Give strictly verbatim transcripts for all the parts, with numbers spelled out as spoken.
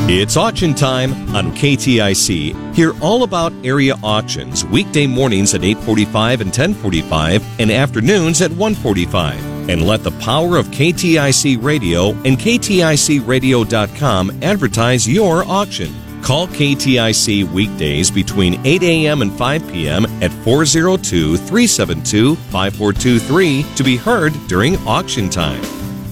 It's auction time on K T I C. Hear all about area auctions weekday mornings at eight forty-five and ten forty-five and afternoons at one forty-five. And let the power of K T I C Radio and K T I C radio dot com advertise your auction. Call K T I C weekdays between eight a.m. and five p.m. at four oh two, three seven two, five four two three to be heard during auction time.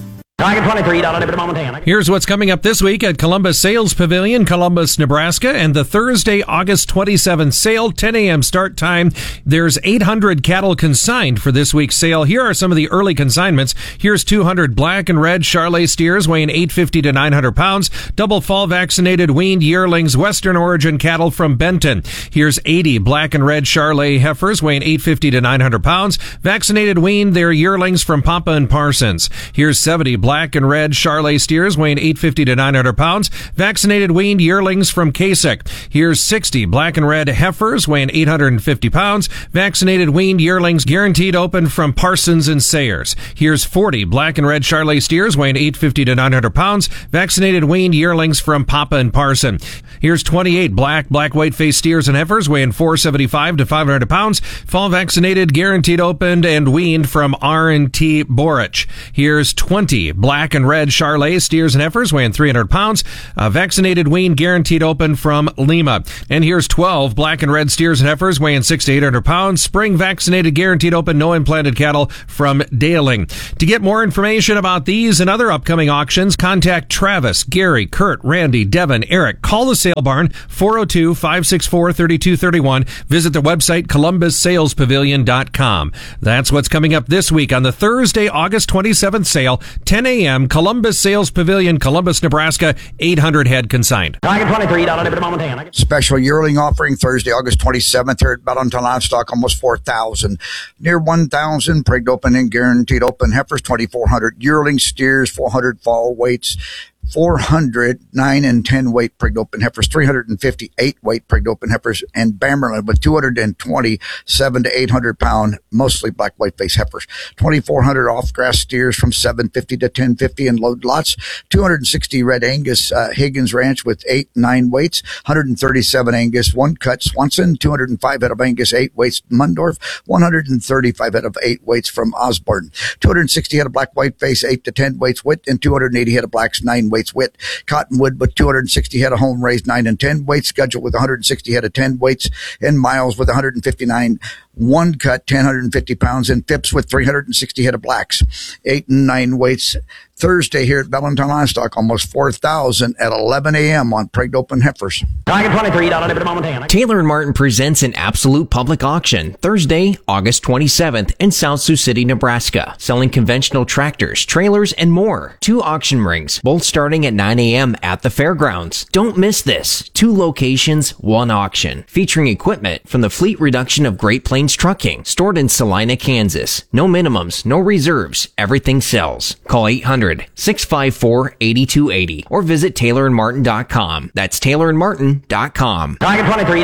Here's what's coming up this week at Columbus Sales Pavilion, Columbus, Nebraska, and the Thursday, August twenty-seventh sale, ten a.m. start time. There's eight hundred cattle consigned for this week's sale. Here are some of the early consignments. Here's two hundred black and red Charolais steers weighing eight fifty to nine hundred pounds, double fall vaccinated weaned yearlings, Western origin cattle from Benton. Here's eighty black and red Charolais heifers weighing eight fifty to nine hundred pounds, vaccinated weaned, they're yearlings from Papa and Parsons. Here's seventy black and red Charolais steers weighing eight fifty to nine hundred pounds, vaccinated weaned yearlings from Kasich. Here's sixty black and red heifers weighing eight hundred fifty pounds, vaccinated weaned yearlings guaranteed open from Parsons and Sayers. Here's forty black and red Charolais steers weighing eight fifty to nine hundred pounds, vaccinated weaned yearlings from Papa and Parson. Here's twenty-eight black, black white face steers and heifers weighing four seventy-five to five hundred pounds, fall vaccinated, guaranteed opened, and weaned from R and T Borich. Here's twenty black and red Charolais steers and heifers weighing three hundred pounds, uh, vaccinated, weaned, guaranteed open from Lima. And here's twelve black and red steers and heifers weighing six to eight hundred pounds, spring vaccinated, guaranteed open, no implanted cattle from Daling. To get more information about these and other upcoming auctions, contact Travis, Gary, Kurt, Randy, Devin, Eric. Call the sale barn, four oh two, five six four, three two three one. Visit the website, columbus sales pavilion dot com. That's what's coming up this week on the Thursday, August twenty-seventh sale, ten a.m. Columbus Sales Pavilion, Columbus, Nebraska, eight hundred head consigned. Special yearling offering Thursday, August twenty-seventh here at Bellington Livestock, almost four thousand. Near one thousand, prigged open and guaranteed open heifers, twenty-four hundred. Yearling steers, four hundred fall weights. four hundred nine and ten weight prigged open heifers, three hundred fifty-eight weight prigged open heifers, and Bamberlin with two hundred twenty-seven to eight hundred pound, mostly black white face heifers, twenty-four hundred off grass steers from seven fifty to ten fifty in load lots, two hundred sixty red Angus uh, Higgins Ranch with eight, nine weights, one hundred thirty-seven Angus one cut Swanson, two hundred five head of Angus eight weights Mundorf, one hundred thirty-five head of eight weights from Osborne, two hundred sixty head of black white face eight to ten weights Witt, and two hundred eighty head of blacks nine weights Witt. Cottonwood with two hundred sixty head of home raised nine and ten weights, Schedule with one hundred sixty head of ten weights, and Miles with one hundred fifty-nine one cut, one hundred fifty pounds, and Phipps with three hundred sixty head of blacks, eight and nine weights. Thursday here at Bellington Livestock, almost four thousand at eleven a.m. on prigged open heifers. Taylor and Martin presents an absolute public auction Thursday, August twenty-seventh in South Sioux City, Nebraska, selling conventional tractors, trailers, and more. Two auction rings, both starting at nine a.m. at the fairgrounds. Don't miss this. Two locations, one auction, featuring equipment from the fleet reduction of Great Plains Trucking, stored in Salina, Kansas. No minimums, no reserves. Everything sells. Call eight hundred, six five four, eight two eight zero or visit taylor and martin dot com. That's taylor and martin dot com. Coming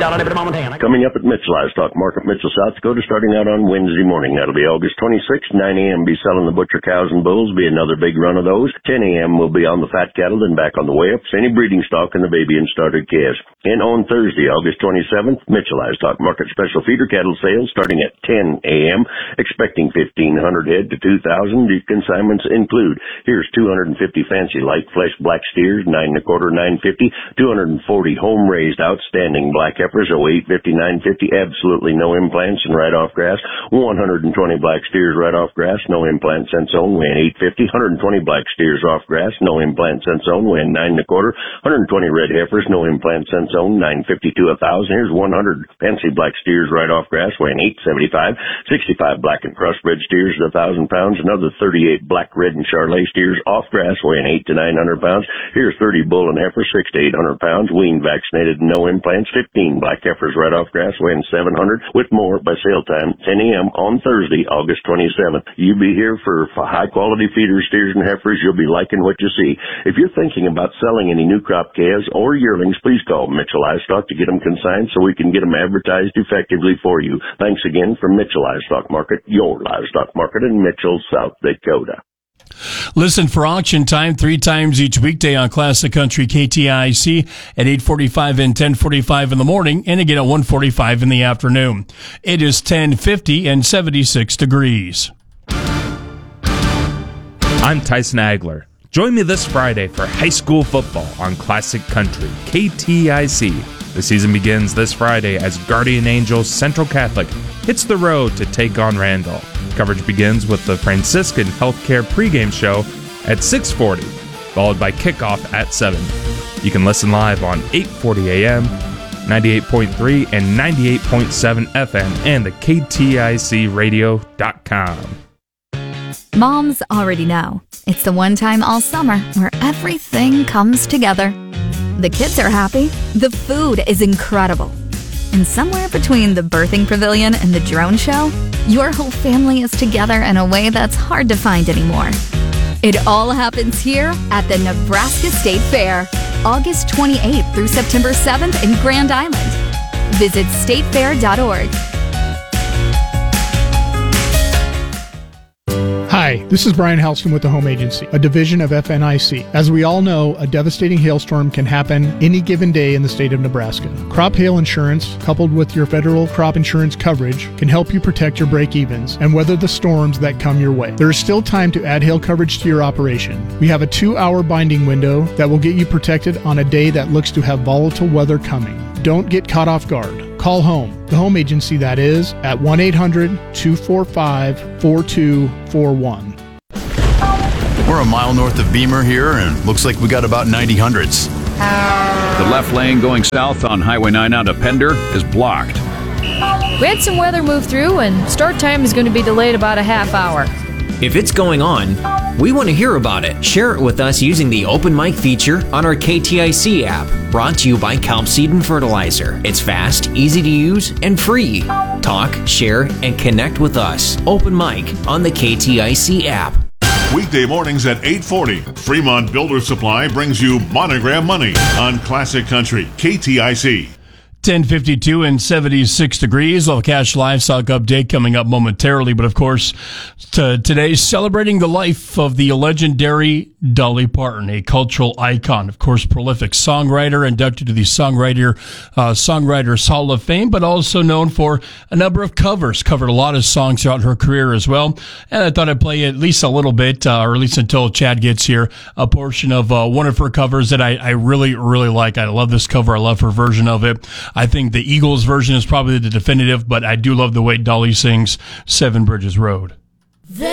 up at Mitchell Livestock Market, Mitchell, South Dakota, starting out on Wednesday morning. That'll be August twenty-sixth, nine a.m. Be selling the butcher cows and bulls. Be another big run of those. ten a.m. will be on the fat cattle, then back on the weigh-ups, any breeding stock, and the baby and starter calves. And on Thursday, August twenty-seventh, Mitchell Livestock Market special feeder cattle sales starting at ten a.m. Expecting fifteen hundred head to two thousand. The consignments include, here's two hundred fifty fancy light flesh black steers, nine and a quarter, nine fifty, two hundred forty home raised outstanding black heifers, oh eight fifty, nine fifty, absolutely no implants and right off grass, one hundred twenty black steers right off grass, no implants and zone, weighing eight fifty, one hundred twenty black steers off grass, no implants and zone, weighing nine and a quarter, one hundred twenty red heifers, no implants and zone, nine fifty to a thousand. Here's one hundred fancy black steers right off grass, weighing eight seventy-five, sixty-five black and crossbred steers at a thousand pounds, another thirty-eight black, red, and Charolais steers off grass, weighing eight to nine hundred pounds. Here's thirty bull and heifers, six to eight hundred pounds, weaned, vaccinated, no implants. fifteen black heifers right off grass, weighing seven hundred, with more by sale time, ten a.m. on Thursday, August twenty-seventh. You be here for, for high quality feeders, steers, and heifers. You'll be liking what you see. If you're thinking about selling any new crop calves or yearlings, please call Mitchell Livestock to get them consigned so we can get them advertised effectively for you. Thanks again from Mitchell Livestock Market, your livestock market in Mitchell, South Dakota. Listen for Auction Time three times each weekday on Classic Country K T I C at eight forty-five and ten forty-five in the morning, and again at one forty-five in the afternoon. It is ten fifty and seventy-six degrees. I'm Tyson Agler. Join me this Friday for high school football on Classic Country K T I C. The season begins this Friday as Guardian Angels Central Catholic hits the road to take on Randall. Coverage begins with the Franciscan Healthcare pregame show at six forty, followed by kickoff at seven. You can listen live on eight forty a.m., ninety-eight point three and ninety-eight point seven F M, and the K T I C radio dot com. Moms already know. It's the one time all summer where everything comes together. The kids are happy. The food is incredible. And somewhere between the birthing pavilion and the drone show, your whole family is together in a way that's hard to find anymore. It all happens here at the Nebraska State Fair, August twenty-eighth through September seventh in Grand Island. Visit state fair dot org. Hi, this is Brian Halston with the Home Agency, a division of F N I C. As we all know, a devastating hailstorm can happen any given day in the state of Nebraska. Crop hail insurance, coupled with your federal crop insurance coverage, can help you protect your break-evens and weather the storms that come your way. There is still time to add hail coverage to your operation. We have a two-hour binding window that will get you protected on a day that looks to have volatile weather coming. Don't get caught off guard. Call home, the Home Agency that is, at one eight hundred two four five four two four one. We're a mile north of Beamer here, and looks like we got about ninety hundreds. The left lane going south on Highway nine out of Pender is blocked. We had some weather move through, and start time is going to be delayed about a half hour. If it's going on, we want to hear about it. Share it with us using the Open Mic feature on our K T I C app, brought to you by Kelp Seed and Fertilizer. It's fast, easy to use, and free. Talk, share, and connect with us. Open Mic on the K T I C app. Weekday mornings at eight forty, Fremont Builder Supply brings you Monogram Money on Classic Country K T I C. ten fifty-two and seventy-six degrees. We'll have a cash livestock update coming up momentarily. But, of course, t- today celebrating the life of the legendary Dolly Parton, a cultural icon. Of course, prolific songwriter, inducted to the Songwriter uh, Songwriters Hall of Fame, but also known for a number of covers. Covered a lot of songs throughout her career as well. And I thought I'd play at least a little bit, uh, or at least until Chad gets here, a portion of uh, one of her covers that I, I really, really like. I love this cover. I love her version of it. I think the Eagles version is probably the definitive, but I do love the way Dolly sings Seven Bridges Road.